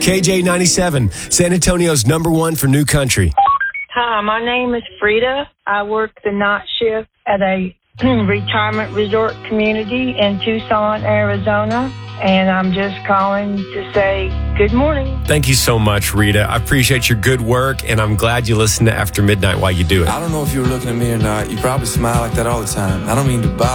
KJ97, San Antonio's #1 for new country. Hi, my name is Frida. I work the night shift at a retirement resort community in Tucson, Arizona, and I'm just calling to say good morning. Thank you so much, Rita. I appreciate your good work, and I'm glad you listen to After Midnight while you do it. I don't know if you were looking at me or not. You probably smile like that all the time. I don't mean to bother